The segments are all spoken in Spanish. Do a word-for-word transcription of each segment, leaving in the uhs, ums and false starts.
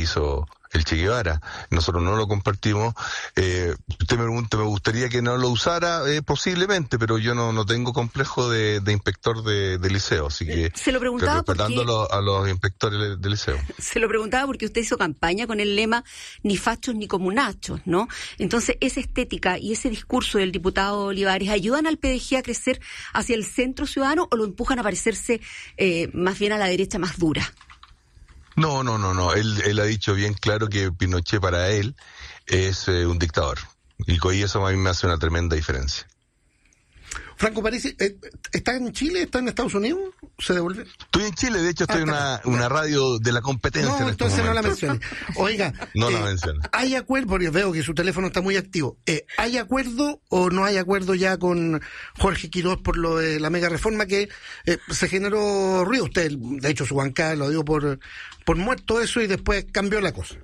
hizo el Che Guevara. Nosotros no lo compartimos. Eh, usted me pregunta, ¿me gustaría que no lo usara? Eh, posiblemente, pero yo no, no tengo complejo de, de inspector de, de liceo, así que... Se lo preguntaba respetando porque... a los, a los inspectores de, de liceo. Se lo preguntaba porque usted hizo campaña con el lema ni fachos ni comunachos, ¿no? Entonces, esa estética y ese discurso del diputado Olivares, ¿ayudan al P D G a crecer hacia el centro ciudadano o lo empujan a parecerse eh, más bien a la derecha más dura? No, no, no, no. Él, él ha dicho bien claro que Pinochet para él es eh, un dictador. Y con eso a mí me hace una tremenda diferencia. Franco Parisi, eh, ¿está en Chile? ¿Está en Estados Unidos? ¿Se devuelve? Estoy en Chile, de hecho estoy en ah, una, una radio de la competencia. No, en entonces este no la mencione. Oiga, no eh, la mencione. ¿hay acuerdo? Porque veo que su teléfono está muy activo. Eh, ¿Hay acuerdo o no hay acuerdo ya con Jorge Quiroz por lo de la mega reforma que eh, se generó ruido? Usted, de hecho, su bancada lo dio por, por muerto eso y después cambió la cosa.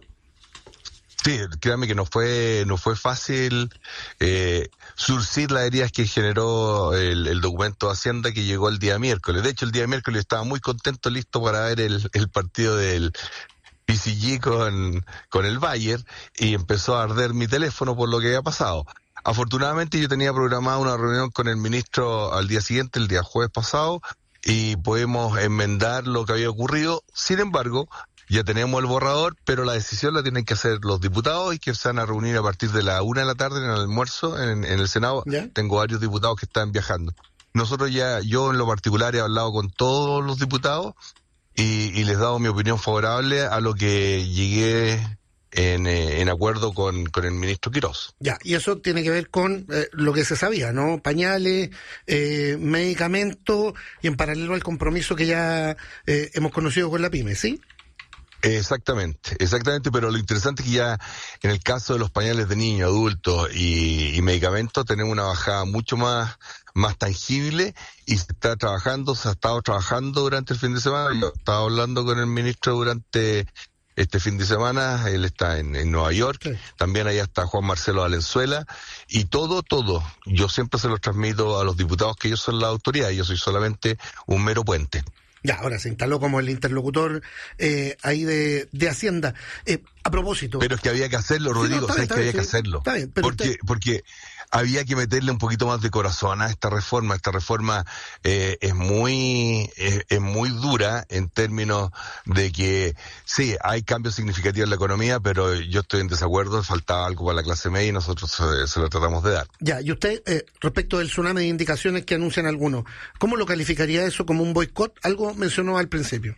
Sí, créanme que no fue no fue fácil eh, surcir las heridas que generó el, el documento de Hacienda que llegó el día miércoles. De hecho, el día miércoles estaba muy contento, listo para ver el, el partido del P S G con, con el Bayern, y empezó a arder mi teléfono por lo que había pasado. Afortunadamente yo tenía programada una reunión con el ministro al día siguiente, el día jueves pasado, y pudimos enmendar lo que había ocurrido. Sin embargo, ya tenemos el borrador, pero la decisión la tienen que hacer los diputados y que se van a reunir a partir de la una de la tarde en el almuerzo en, en el Senado. ¿Ya? Tengo varios diputados que están viajando. Nosotros ya, yo en lo particular he hablado con todos los diputados y, y les he dado mi opinión favorable a lo que llegué en, eh, en acuerdo con, con el ministro Quiroz. Ya, y eso tiene que ver con eh, lo que se sabía, ¿no? Pañales, eh, medicamentos y en paralelo al compromiso que ya eh, hemos conocido con la PYME, ¿sí? Exactamente, exactamente, pero lo interesante es que ya en el caso de los pañales de niños, adultos y, y medicamentos tenemos una bajada mucho más, más tangible y se está trabajando, se ha estado trabajando durante el fin de semana. Yo estaba hablando con el ministro durante este fin de semana, él está en, en Nueva York, sí. También allá está Juan Marcelo Valenzuela, y todo, todo, yo siempre se lo transmito a los diputados que ellos son la autoridad, yo soy solamente un mero puente. Ya, ahora se instaló como el interlocutor eh, ahí de, de Hacienda. Eh, a propósito... Pero es que había que hacerlo, Rodrigo, sí, no, sabes que había sí, que hacerlo. Está bien, pero porque, usted... porque había que meterle un poquito más de corazón a esta reforma. Esta reforma eh, es muy es, es muy dura en términos de que, sí, hay cambios significativos en la economía, pero yo estoy en desacuerdo, faltaba algo para la clase media y nosotros se, se lo tratamos de dar. Ya, y usted, eh, respecto del tsunami de indicaciones que anuncian algunos, ¿cómo lo calificaría eso como un boicot? Algo mencionó al principio.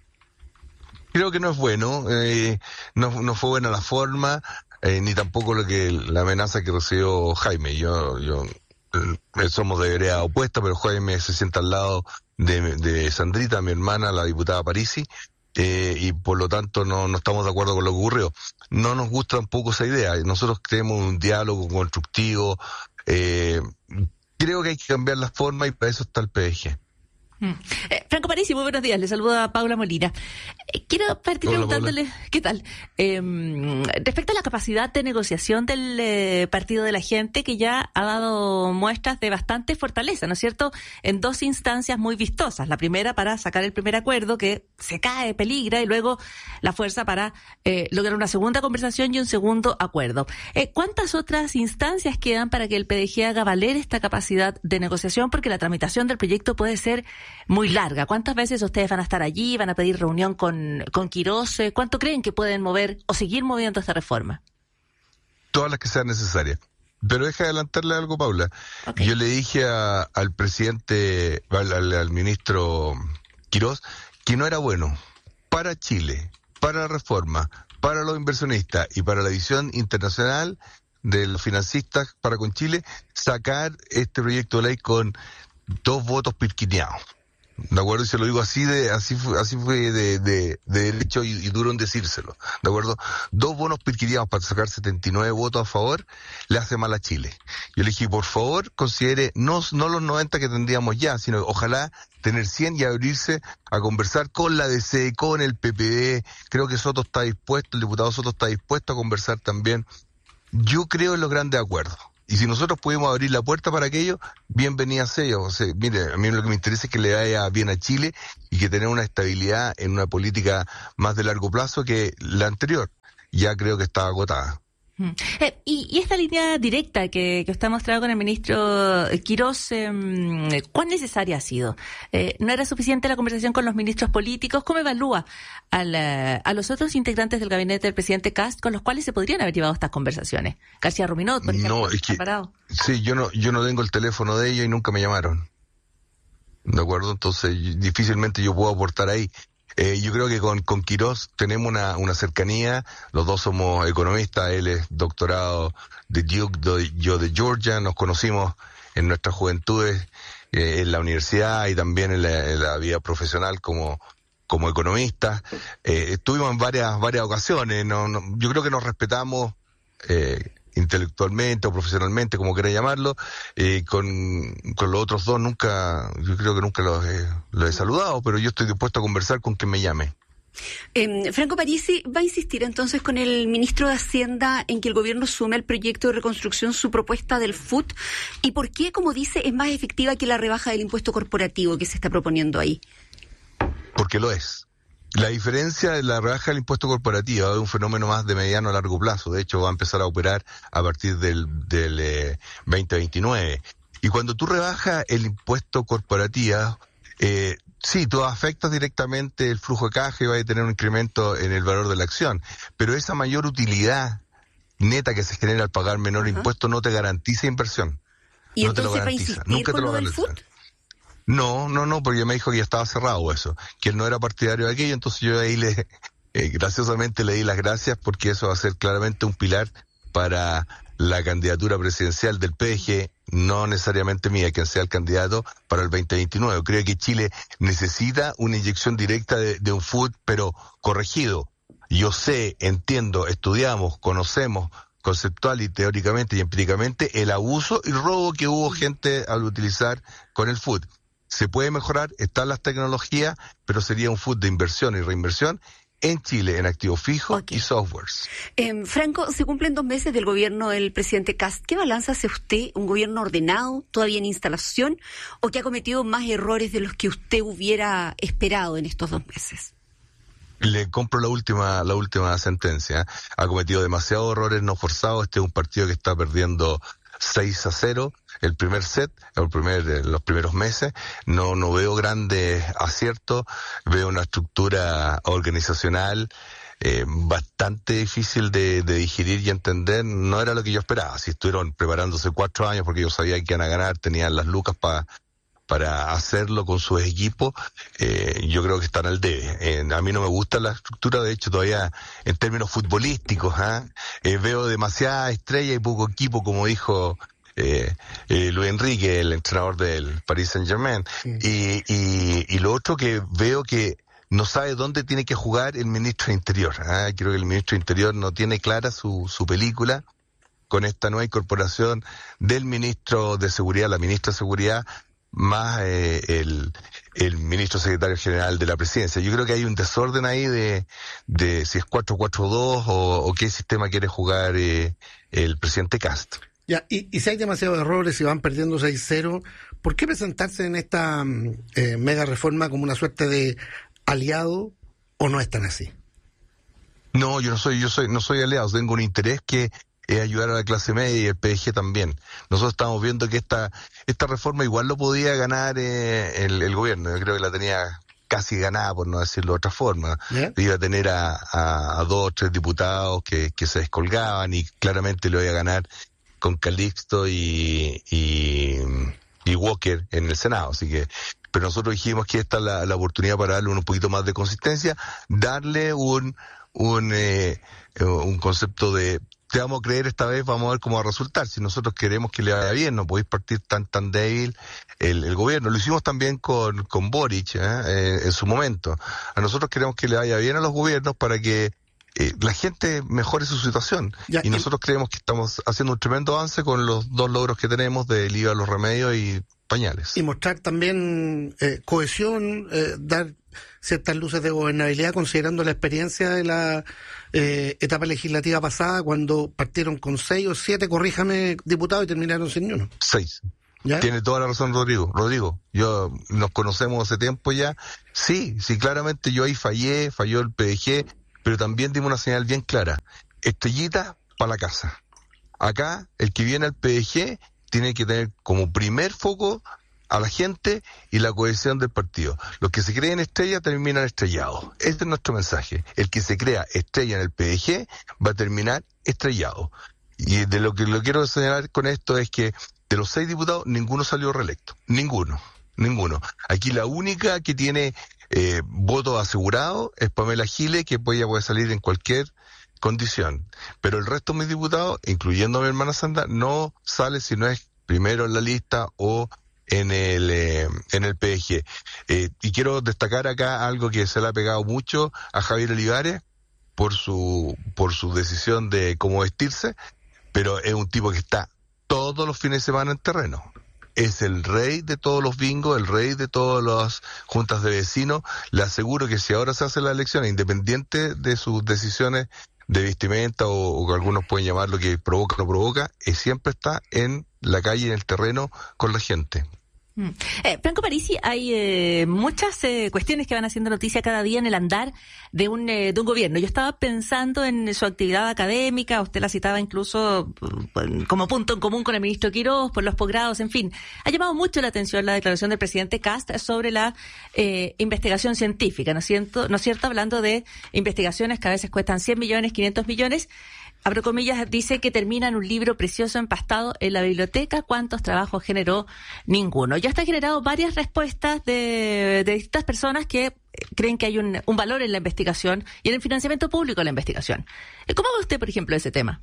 Creo que no es bueno, eh, no, no fue buena la forma, eh, ni tampoco lo que la amenaza que recibió Jaime. Yo, yo eh, somos de vereda opuesta, pero Jaime se sienta al lado de, de Sandrita, mi hermana, la diputada Parisi, eh, y por lo tanto no, no estamos de acuerdo con lo que ocurrió. No nos gusta tampoco esa idea. Nosotros queremos un diálogo constructivo. Eh, creo que hay que cambiar la forma y para eso está el P D G. Mm. Eh, Franco Parisi, muy buenos días. Le saluda a Paula Molina. Eh, quiero partir Hola, preguntándole, Paula. ¿qué tal? Eh, respecto a la capacidad de negociación del eh, Partido de la Gente, que ya ha dado muestras de bastante fortaleza, ¿no es cierto?, en dos instancias muy vistosas. La primera para sacar el primer acuerdo que se cae, peligra, y luego la fuerza para eh, lograr una segunda conversación y un segundo acuerdo. Eh, ¿Cuántas otras instancias quedan para que el P D G haga valer esta capacidad de negociación? Porque la tramitación del proyecto puede ser muy larga. ¿Cuántas veces ustedes van a estar allí? ¿Van a pedir reunión con, con Quiroz? ¿Cuánto creen que pueden mover o seguir moviendo esta reforma? Todas las que sean necesarias. Pero deja de adelantarle algo, Paula. Okay. Yo le dije a, al presidente, al, al, al ministro Quiroz, que no era bueno para Chile, para la reforma, para los inversionistas y para la visión internacional de los financistas para con Chile, sacar este proyecto de ley con dos votos pirquineados. ¿De acuerdo? Y se lo digo así de, así fue, así fue de, de, de derecho y, y duro en decírselo. ¿De acuerdo? Dos bonos pirquineados para sacar setenta y nueve votos a favor, le hace mal a Chile. Yo le dije, por favor, considere, no, no los noventa que tendríamos ya, sino ojalá tener cien y abrirse a conversar con la D C, con el P P D. Creo que Soto está dispuesto, el diputado Soto está dispuesto a conversar también. Yo creo en los grandes acuerdos. Y si nosotros pudimos abrir la puerta para aquello, bienvenida sea. O sea, mire, a mí lo que me interesa es que le vaya bien a Chile y que tener una estabilidad en una política más de largo plazo que la anterior. ya creo que está agotada. Eh, y, y esta línea directa que, que usted ha mostrado con el ministro Quirós, eh, ¿cuán necesaria ha sido? Eh, ¿No era suficiente la conversación con los ministros políticos? ¿Cómo evalúa a, la, a los otros integrantes del gabinete del presidente Kast con los cuales se podrían haber llevado estas conversaciones? García Ruminot, por ejemplo, no, es que, parado. Sí, yo no, yo no tengo el teléfono de ellos y nunca me llamaron. ¿De acuerdo? Entonces, difícilmente yo puedo aportar ahí. Eh, yo creo que con, con Quirós tenemos una, una cercanía, los dos somos economistas, él es doctorado de Duke, yo de Georgia, nos conocimos en nuestras juventudes eh, en la universidad y también en la, en la vida profesional como, como economistas. Eh, estuvimos en varias, varias ocasiones, no, no, yo creo que nos respetamos eh, intelectualmente o profesionalmente, como quiera llamarlo. Eh, con, con los otros dos nunca, yo creo que nunca los he, los he saludado, pero yo estoy dispuesto a conversar con quien me llame. Eh, Franco Parisi, ¿va a insistir entonces con el ministro de Hacienda en que el gobierno sume al proyecto de reconstrucción su propuesta del F U T? ¿Y por qué, como dice, es más efectiva que la rebaja del impuesto corporativo que se está proponiendo ahí? Porque lo es. La diferencia de la rebaja del impuesto corporativo es un fenómeno más de mediano a largo plazo. De hecho, va a empezar a operar a partir del, del eh, veinte veintinueve. Y cuando tú rebajas el impuesto corporativo, eh, sí, tú afectas directamente el flujo de caja y vas a tener un incremento en el valor de la acción. Pero esa mayor utilidad neta que se genera al pagar menor uh-huh. impuesto no te garantiza inversión. ¿Y no entonces te lo va a garantiza. insistir Nunca con te lo lo del garantiza. F U T? No, no, no, porque me dijo que ya estaba cerrado eso, que él no era partidario de aquello, entonces yo ahí le, eh, graciosamente le di las gracias porque eso va a ser claramente un pilar para la candidatura presidencial del P D G, no necesariamente mía, quien sea el candidato para el veinte veintinueve. Creo que Chile necesita una inyección directa de, de un F U T, pero corregido. Yo sé, entiendo, estudiamos, conocemos conceptual y teóricamente y empíricamente el abuso y robo que hubo gente al utilizar con el F U T. Se puede mejorar, están las tecnologías, pero sería un F U T de inversión y reinversión en Chile, en activos fijos okay. y softwares. Eh, Franco, se cumplen dos meses del gobierno del presidente Kast. ¿Qué balance hace usted? ¿Un gobierno ordenado, todavía en instalación, o que ha cometido más errores de los que usted hubiera esperado en estos dos meses? Le compro la última la última sentencia. Ha cometido demasiados errores no forzados. Este es un partido que está perdiendo seis a cero el primer set, el primer, los primeros meses. No no veo grandes aciertos. Veo una estructura organizacional eh, bastante difícil de, de digerir y entender. No era lo que yo esperaba. Si estuvieron preparándose cuatro años porque yo sabía que iban a ganar, tenían las lucas para para hacerlo con sus equipos, eh, yo creo que están al debe. Eh, a mí no me gusta la estructura, de hecho todavía en términos futbolísticos, ¿eh? Eh, veo demasiada estrella y poco equipo, como dijo eh, eh, Luis Enrique, el entrenador del Paris Saint-Germain. Sí. Y, y, y lo otro que veo que no sabe dónde tiene que jugar el ministro de Interior. ¿eh? Creo que el ministro de Interior no tiene clara su, su película con esta nueva incorporación del ministro de Seguridad, la ministra de Seguridad, más eh, el, el ministro secretario general de la presidencia. Yo creo que hay un desorden ahí de, de si es cuatro cuatro dos o, o qué sistema quiere jugar eh, el presidente Kast. Ya, y, y si hay demasiados errores y van perdiendo seis cero, ¿por qué presentarse en esta eh, mega reforma como una suerte de aliado o no es tan así? No, yo no soy, yo soy, no soy aliado, tengo un interés que es ayudar a la clase media y el P D G también. Nosotros estamos viendo que esta esta reforma igual lo podía ganar eh, el, el gobierno. Yo creo que la tenía casi ganada, por no decirlo de otra forma. ¿Yeah? Iba a tener a, a, a dos o tres diputados que, que se descolgaban y claramente lo iba a ganar con Calixto y, y, y Walker en el Senado. Así que, pero nosotros dijimos que esta es la, la oportunidad para darle un poquito más de consistencia, darle un un eh, un concepto de te vamos a creer esta vez, vamos a ver cómo va a resultar. Si nosotros queremos que le vaya bien, no podéis partir tan tan débil el, el gobierno. Lo hicimos también con, con Boric, ¿eh? Eh, en su momento. A nosotros queremos que le vaya bien a los gobiernos para que eh, la gente mejore su situación. Ya, y nosotros y... creemos que estamos haciendo un tremendo avance con los dos logros que tenemos del I V A a los remedios y pañales. Y mostrar también eh, cohesión, eh, dar ciertas luces de gobernabilidad, considerando la experiencia de la eh, etapa legislativa pasada, cuando partieron con seis o siete, corríjame, diputados, y terminaron sin ni uno. Seis. ¿Ya? Tiene toda la razón Rodrigo. Rodrigo, yo nos conocemos hace tiempo ya. Sí, sí, claramente yo ahí fallé, falló el P D G, pero también dimos una señal bien clara. estrellita para la casa. Acá, el que viene al P D G tiene que tener como primer foco a la gente y la cohesión del partido. Los que se creen estrella terminan estrellados. Este es nuestro mensaje. El que se crea estrella en el P D G va a terminar estrellado. Y de lo que lo quiero señalar con esto es que de los seis diputados, ninguno salió reelecto. Ninguno. Ninguno. Aquí la única que tiene eh, voto asegurado es Pamela Giles, que puede, puede salir en cualquier condición. Pero el resto de mis diputados, incluyendo a mi hermana Sandra, no sale si no es primero en la lista o en el eh, en el P D G. Eh, y quiero destacar acá algo que se le ha pegado mucho a Javier Olivares por su por su decisión de cómo vestirse, pero es un tipo que está todos los fines de semana en terreno. Es el rey de todos los bingos, el rey de todas las juntas de vecinos. Le aseguro que si ahora se hace la elección, independiente de sus decisiones de vestimenta o, o algunos pueden llamar lo que provoca o no provoca, eh, siempre está en la calle, en el terreno, con la gente. Mm. Eh, Franco Parisi, hay eh, muchas eh, cuestiones que van haciendo noticia cada día en el andar de un eh, de un gobierno. Yo estaba pensando en su actividad académica, usted la citaba incluso eh, como punto en común con el ministro Quirós, por los posgrados, en fin. Ha llamado mucho la atención la declaración del presidente Kast sobre la eh, investigación científica, ¿no es cierto? ¿No es cierto? Hablando de investigaciones que a veces cuestan cien millones, quinientos millones. Abro comillas, dice que termina en un libro precioso empastado en la biblioteca. ¿Cuántos trabajos generó? Ninguno. Ya está generado varias respuestas de, de distintas personas que creen que hay un, un valor en la investigación y en el financiamiento público de la investigación. ¿Cómo ve usted, por ejemplo, ese tema?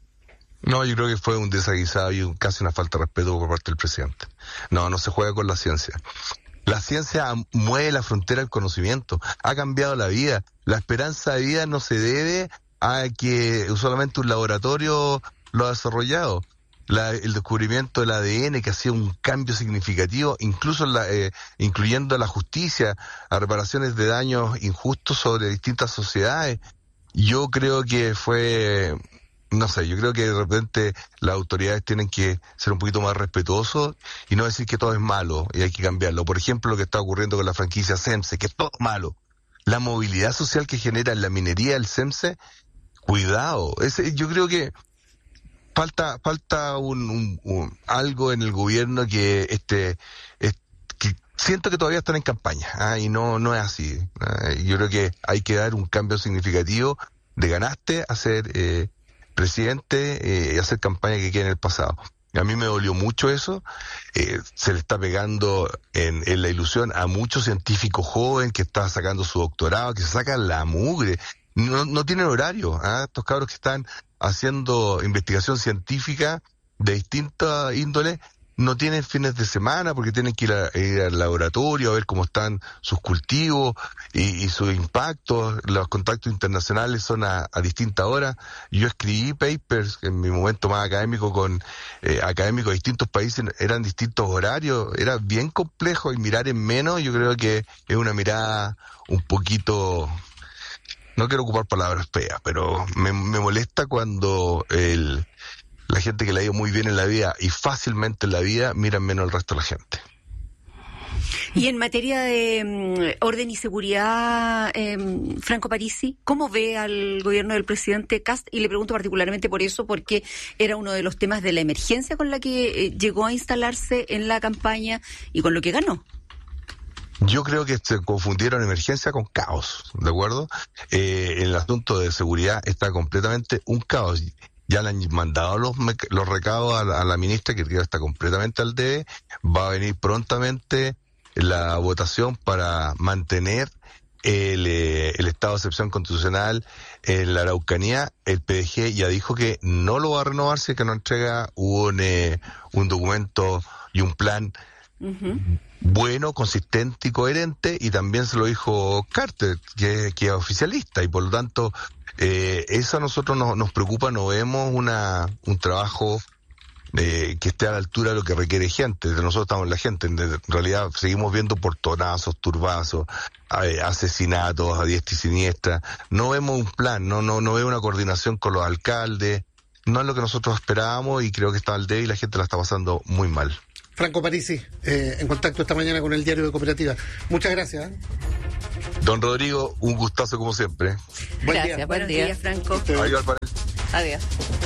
No, yo creo que fue un desaguisado y un, casi una falta de respeto por parte del presidente. No, no se juega con la ciencia. La ciencia mueve la frontera del conocimiento, ha cambiado la vida. La esperanza de vida no se debe a que solamente un laboratorio lo ha desarrollado. La, el descubrimiento del A D N que hacía un cambio significativo, incluso la, eh, incluyendo la justicia, a reparaciones de daños injustos sobre distintas sociedades. Yo creo que fue, no sé, yo creo que de repente las autoridades tienen que ser un poquito más respetuosos y no decir que todo es malo y hay que cambiarlo. Por ejemplo, lo que está ocurriendo con la franquicia CEMSE, que es todo malo. La movilidad social que genera la minería del CEMSE, cuidado, ese, yo creo que falta falta un, un, un algo en el gobierno que este es, que siento que todavía están en campaña, ¿ah? Y no no es así. ¿Ah? Yo creo que hay que dar un cambio significativo de ganaste a ser eh, presidente y eh, hacer campaña que quede en el pasado. A mí me dolió mucho eso, eh, se le está pegando en, en la ilusión a muchos científicos jóvenes que están sacando su doctorado, que se sacan la mugre. No, no tienen horario, ¿eh? Estos cabros que están haciendo investigación científica de distinta índole no tienen fines de semana porque tienen que ir, a, ir al laboratorio a ver cómo están sus cultivos y, y sus impactos. Los contactos internacionales son a, a distintas horas. Yo escribí papers en mi momento más académico con eh, académicos de distintos países, eran distintos horarios, era bien complejo y mirar en menos yo creo que es una mirada un poquito... No quiero ocupar palabras feas, pero me, me molesta cuando el, la gente que le ha ido muy bien en la vida y fácilmente en la vida miran menos al resto de la gente. Y en materia de um, orden y seguridad, eh, Franco Parisi, ¿cómo ve al gobierno del presidente Kast? Y le pregunto particularmente por eso, porque era uno de los temas de la emergencia con la que eh, llegó a instalarse en la campaña y con lo que ganó. Yo creo que se confundieron emergencia con caos, ¿de acuerdo? Eh, el asunto de seguridad está completamente un caos. Ya le han mandado los, los recados a la, a la ministra, que está completamente al debe. Va a venir prontamente la votación para mantener el, eh, el estado de excepción constitucional en la Araucanía. El P D G ya dijo que no lo va a renovar si es que no entrega un, eh, un documento y un plan uh-huh. bueno, consistente y coherente, y también se lo dijo Carter, que, que es oficialista, y por lo tanto eh, eso a nosotros nos, nos preocupa. No vemos una un trabajo eh, que esté a la altura de lo que requiere gente. De nosotros estamos la gente, en realidad seguimos viendo portonazos, turbazos, eh, asesinatos a diestra y siniestra. No vemos un plan, no no no veo una coordinación con los alcaldes. No es lo que nosotros esperábamos y creo que está al debe y la gente la está pasando muy mal. Franco Parisi, eh, en contacto esta mañana con el Diario de Cooperativa. Muchas gracias. ¿eh? Don Rodrigo, un gustazo como siempre. Buen gracias, día. Buen día, Franco. Adiós, Adiós.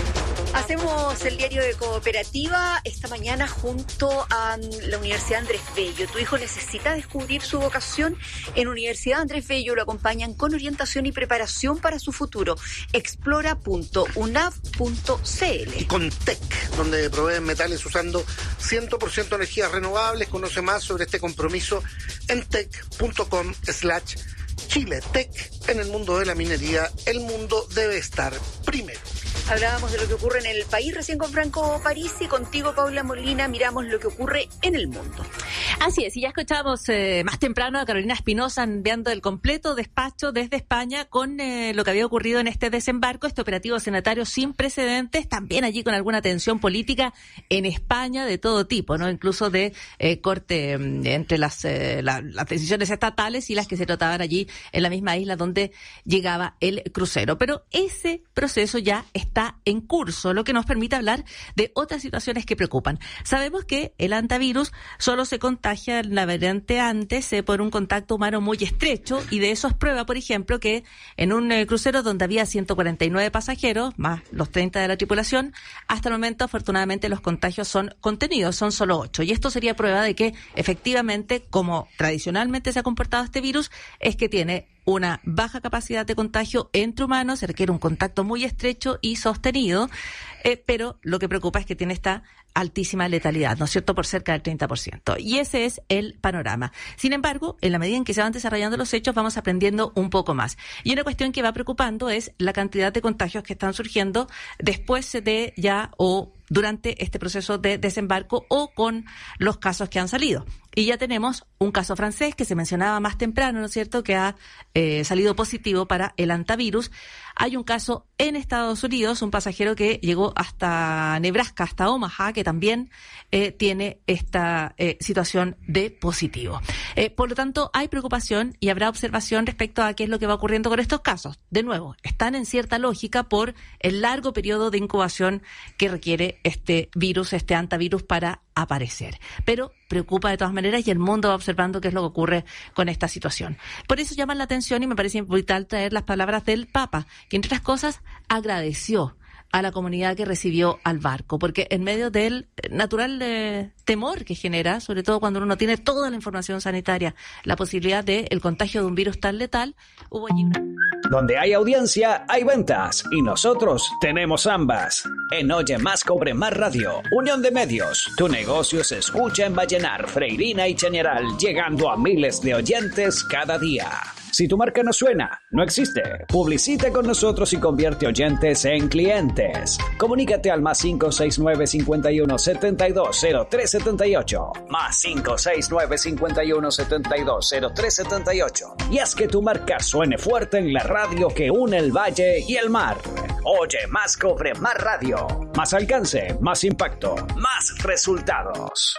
Hacemos el diario de Cooperativa esta mañana junto a la Universidad Andrés Bello. Tu hijo necesita descubrir su vocación. En Universidad Andrés Bello lo acompañan con orientación y preparación para su futuro. explora punto u n a v punto c l. Y con T E C, donde proveen metales usando cien por ciento energías renovables. Conoce más sobre este compromiso en tec punto com slash Chile. T E C, en el mundo de la minería, el mundo debe estar primero. Hablábamos de lo que ocurre en el país recién con Franco Parisi. Contigo, Paula Molina, miramos lo que ocurre en el mundo. Así es, y ya escuchamos eh, más temprano a Carolina Espinosa enviando el completo despacho desde España con eh, lo que había ocurrido en este desembarco, este operativo senatario sin precedentes, también allí con alguna tensión política en España de todo tipo, no, incluso de eh, corte eh, entre las, eh, la, las decisiones estatales y las que se trataban allí en la misma isla donde llegaba el crucero. Pero ese proceso ya está está en curso, lo que nos permite hablar de otras situaciones que preocupan. Sabemos que el hantavirus solo se contagia en la variante antes eh, por un contacto humano muy estrecho, y de eso es prueba, por ejemplo, que en un eh, crucero donde había ciento cuarenta y nueve pasajeros, más los treinta de la tripulación, hasta el momento, afortunadamente, los contagios son contenidos, son solo ocho. Y esto sería prueba de que, efectivamente, como tradicionalmente se ha comportado este virus, es que tiene una baja capacidad de contagio entre humanos, se requiere un contacto muy estrecho y sostenido, eh, pero lo que preocupa es que tiene esta altísima letalidad, ¿no es cierto?, por cerca del treinta por ciento. Y ese es el panorama. Sin embargo, en la medida en que se van desarrollando los hechos, vamos aprendiendo un poco más. Y una cuestión que va preocupando es la cantidad de contagios que están surgiendo después de ya o durante este proceso de desembarco o con los casos que han salido. Y ya tenemos un caso francés que se mencionaba más temprano, ¿no es cierto?, que ha eh, salido positivo para el hantavirus. Hay un caso en Estados Unidos, un pasajero que llegó hasta Nebraska, hasta Omaha, que también eh, tiene esta eh, situación de positivo. Eh, por lo tanto, hay preocupación y habrá observación respecto a qué es lo que va ocurriendo con estos casos. De nuevo, están en cierta lógica por el largo periodo de incubación que requiere este virus, este hantavirus, para aparecer. Pero preocupa de todas maneras y el mundo va observando qué es lo que ocurre con esta situación. Por eso llaman la atención y me parece vital traer las palabras del Papa, que entre otras cosas agradeció a la comunidad que recibió al barco, porque en medio del natural eh, temor que genera, sobre todo cuando uno tiene toda la información sanitaria, la posibilidad de el contagio de un virus tan letal, hubo allí una... Donde hay audiencia, hay ventas, y nosotros tenemos ambas. En Oye Más Cobre Más Radio, Unión de Medios, tu negocio se escucha en Vallenar, Freirina y Chañaral, llegando a miles de oyentes cada día. Si tu marca no suena, no existe. Publicita con nosotros y convierte oyentes en clientes. Comunícate al más cinco seis nueve, cincuenta y uno, setenta y dos, cero tres setenta y ocho. Más cinco seis nueve, cincuenta y uno, setenta y dos, cero tres setenta y ocho. Y haz que tu marca suene fuerte en la radio que une el valle y el mar. Oye Más Cobre Más Radio. Más alcance, más impacto, más resultados.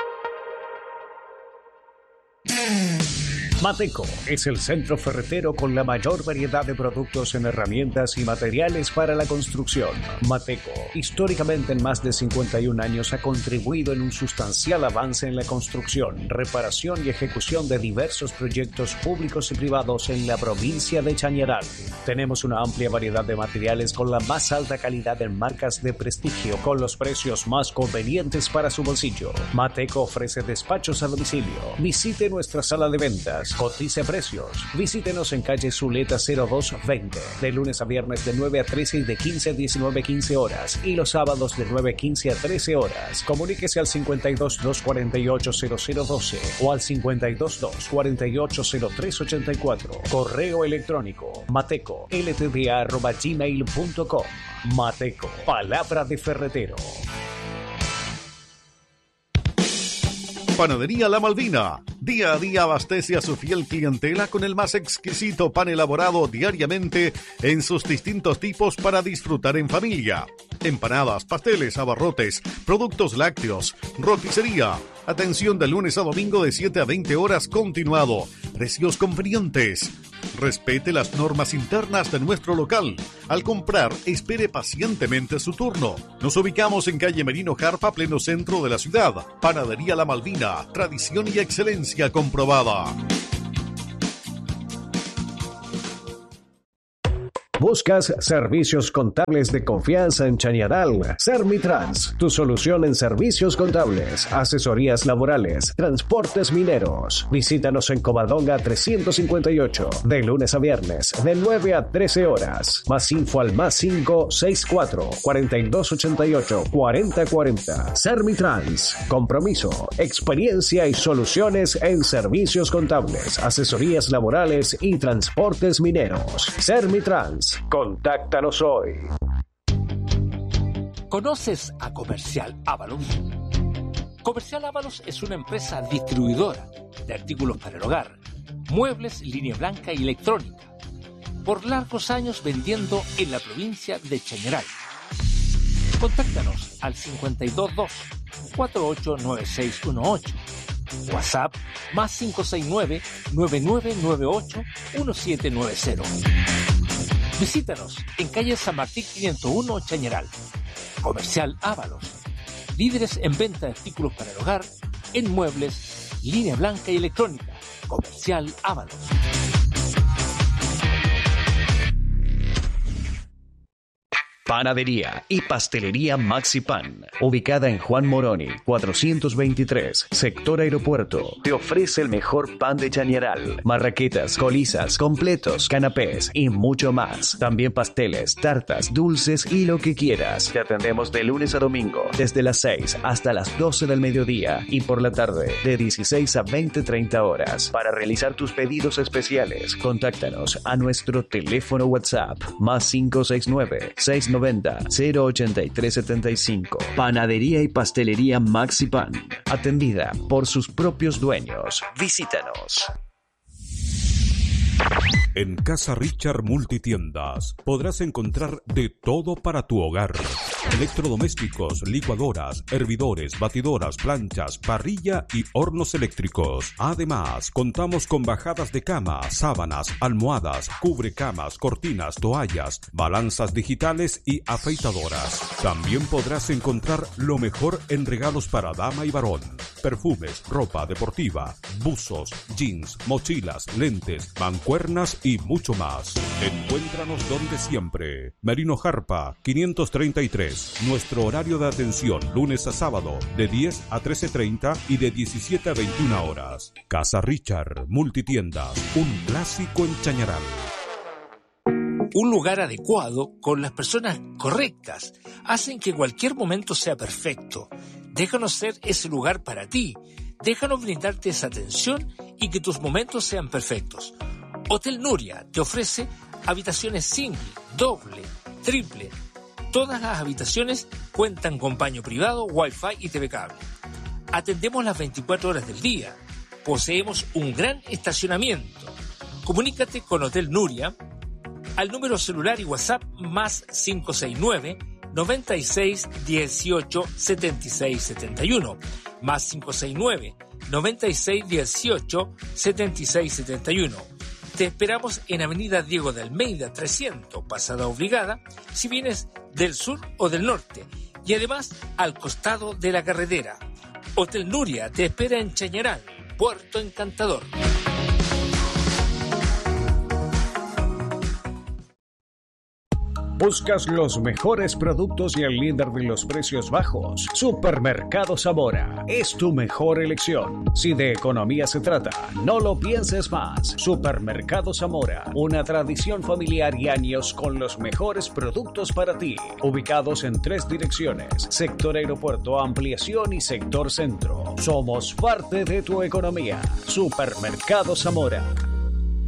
Mateco es el centro ferretero con la mayor variedad de productos en herramientas y materiales para la construcción. Mateco, históricamente en más de cincuenta y un años, ha contribuido en un sustancial avance en la construcción, reparación y ejecución de diversos proyectos públicos y privados en la provincia de Chañaral. Tenemos una amplia variedad de materiales con la más alta calidad en marcas de prestigio, con los precios más convenientes para su bolsillo. Mateco ofrece despachos a domicilio. Visite nuestra sala de ventas. Cotice precios. Visítenos en calle Zuleta cero dos veinte, de lunes a viernes de nueve a trece y de quince a diecinueve quince horas, y los sábados de nueve quince a trece horas. Comuníquese al cincuenta y dos, doscientos cuarenta y ocho, cero cero doce o al cincuenta y dos, doscientos cuarenta y ocho, cero tres ochenta y cuatro. Correo electrónico mateco l t d a arroba gmail punto com. Mateco, palabra de ferretero. Panadería La Malvina. Día a día abastece a su fiel clientela con el más exquisito pan elaborado diariamente en sus distintos tipos para disfrutar en familia. Empanadas, pasteles, abarrotes, productos lácteos, roticería. Atención de lunes a domingo de siete a veinte horas continuado. Precios convenientes. Respete las normas internas de nuestro local. Al comprar, espere pacientemente su turno. Nos ubicamos en calle Merino Jarpa, pleno centro de la ciudad. Panadería La Malvina, tradición y excelencia comprobada. ¿Buscas servicios contables de confianza en Chañaral? Sermitrans, tu solución en servicios contables, asesorías laborales, transportes mineros. Visítanos en Covadonga trescientos cincuenta y ocho, de lunes a viernes, de nueve a trece horas. Más info al más cinco seis cuatro, cuarenta y dos ochenta y ocho, cuarenta cuarenta. Sermitrans, compromiso, experiencia y soluciones en servicios contables, asesorías laborales y transportes mineros. Sermitrans. Contáctanos hoy. ¿Conoces a Comercial Ávalos? Comercial Ávalos es una empresa distribuidora de artículos para el hogar, muebles, línea blanca y electrónica, por largos años vendiendo en la provincia de Chañaral. Contáctanos al cincuenta y dos dos, cuarenta y ocho, noventa y seis dieciocho. WhatsApp más cinco seis nueve, nueve nueve nueve ocho, uno siete nueve cero. Visítanos en calle San Martín quinientos uno, Chañaral. Comercial Ávalos. Líderes en venta de artículos para el hogar, en muebles, línea blanca y electrónica. Comercial Ávalos. Panadería y Pastelería Maxi Pan, ubicada en Juan Moroni, cuatrocientos veintitrés, sector aeropuerto, te ofrece el mejor pan de Chañaral, marraquetas, colizas, completos, canapés y mucho más. También pasteles, tartas, dulces y lo que quieras. Te atendemos de lunes a domingo, desde las seis hasta las doce del mediodía y por la tarde, de dieciséis a veinte treinta horas. Para realizar tus pedidos especiales, contáctanos a nuestro teléfono WhatsApp, más cinco seis nueve, seis noventa, cero ochenta y tres setenta y cinco. Panadería y Pastelería Maxi Pan, atendida por sus propios dueños. Visítanos. En Casa Richard Multitiendas podrás encontrar de todo para tu hogar. Electrodomésticos, licuadoras, hervidores, batidoras, planchas, parrilla y hornos eléctricos. Además, contamos con bajadas de cama, sábanas, almohadas, cubrecamas, cortinas, toallas, balanzas digitales y afeitadoras. También podrás encontrar lo mejor en regalos para dama y varón. Perfumes, ropa deportiva, buzos, jeans, mochilas, lentes, mancuernas y mucho más. Encuéntranos donde siempre. Merino Jarpa, quinientos treinta y tres. Nuestro horario de atención lunes a sábado de diez a trece treinta y de diecisiete a veintiuna horas. Casa Richard Multitiendas, un clásico en Chañaral. Un lugar adecuado con las personas correctas hacen que cualquier momento sea perfecto. Déjanos ser ese lugar para ti. Déjanos brindarte esa atención y que tus momentos sean perfectos. Hotel Nuria te ofrece habitaciones single, doble, triple. Todas las habitaciones cuentan con baño privado, wifi y T V cable. Atendemos las veinticuatro horas del día. Poseemos un gran estacionamiento. Comunícate con Hotel Nuria al número celular y WhatsApp más cinco seis nueve, noventa y seis, dieciocho, setenta y seis setenta y uno, más cinco seis nueve, noventa y seis, dieciocho, setenta y seis setenta y uno. Te esperamos en Avenida Diego de Almeida trescientos, Pasada Obligada, si vienes del sur o del norte, y además al costado de la carretera. Hotel Nuria te espera en Chañaral, Puerto Encantador. ¿Buscas los mejores productos y el líder de los precios bajos? Supermercado Zamora es tu mejor elección. Si de economía se trata, no lo pienses más. Supermercado Zamora, una tradición familiar y años con los mejores productos para ti. Ubicados en tres direcciones: sector aeropuerto, ampliación y sector centro. Somos parte de tu economía. Supermercado Zamora.